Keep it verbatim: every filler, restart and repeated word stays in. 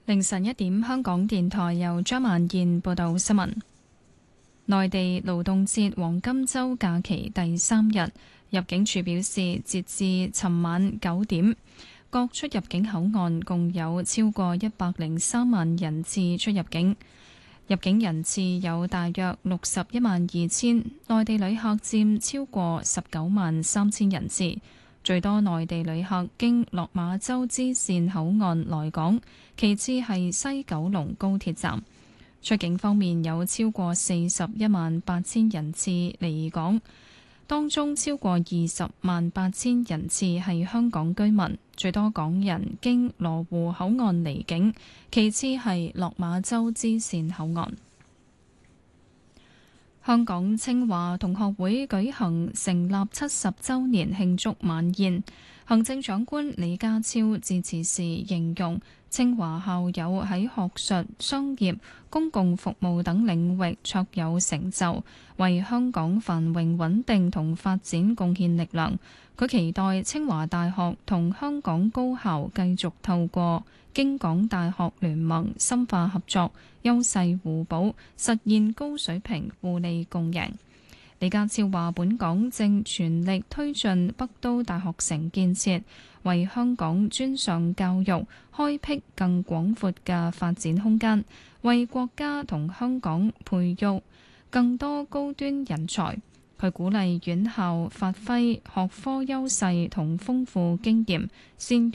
凌晨一點，香港電台由張萬燕報道新聞。內地勞動節黃金週假期第三日，入境處表示，截至尋晚九點，各出入境口岸共有超過一百零三萬人次出入境，入境人次有大約六十一萬二千，內地旅客佔超過十九萬三千人次。最多內地旅客經落馬洲支線口岸來港，其次係西九龍高鐵站。出境方面有超過四十一萬八千人次離港，當中超過二十萬八千人次係香港居民，最多港人經羅湖口岸離境，其次係落馬洲支線口岸。香港清華同學會舉行成立七十週年慶祝晚宴，行政長官李家超致辭時形容清華校友喺學術、商業、公共服務等領域卓有成就，為香港繁榮穩定同發展貢獻力量。佢期待清華大學同香港高校繼續透過京港大學聯盟深化合作，優勢互補，實現高水平互利共贏。李家超話：本港正全力推進北都大學城建設，為香港專上教育開闢更廣闊嘅發展空間，為國家同香港培育更多高端人才。佢鼓勵院校發揮學科優勢同豐富經驗，善